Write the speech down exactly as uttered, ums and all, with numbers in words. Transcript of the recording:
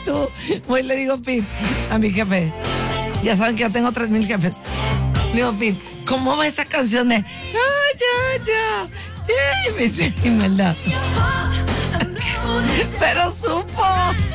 tú. Voy y le digo, Pin, a mi jefe. Ya saben que ya tengo tres mil jefes. Le digo, Pin, ¿cómo va esa canción de... Ah, ya, ya, ya? Y me dice, Imelda. Pero supo.